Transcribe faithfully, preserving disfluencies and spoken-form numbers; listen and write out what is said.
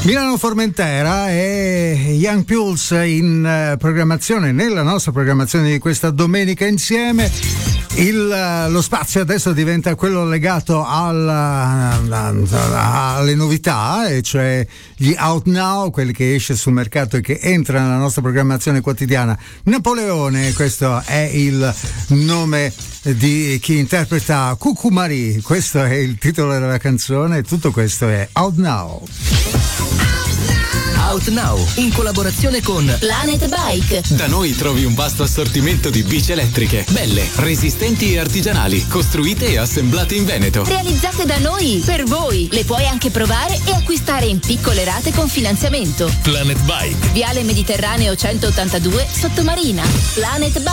Milano Formentera e Young Pulse in uh, programmazione, nella nostra programmazione di questa domenica insieme. Il, lo spazio adesso diventa quello legato alla, alle novità, e cioè gli Out Now, quelli che esce sul mercato e che entra nella nostra programmazione quotidiana. Napoleone, questo è il nome di chi interpreta Cucù Marie, questo è il titolo della canzone, e tutto questo è Out Now. Out Now, in collaborazione con Planet Bike. Da noi trovi un vasto assortimento di bici elettriche, belle, resistenti e artigianali, costruite e assemblate in Veneto. Realizzate da noi, per voi. Le puoi anche provare e acquistare in piccole rate con finanziamento. Planet Bike. Viale Mediterraneo centottantadue, Sottomarina. Planet Bike.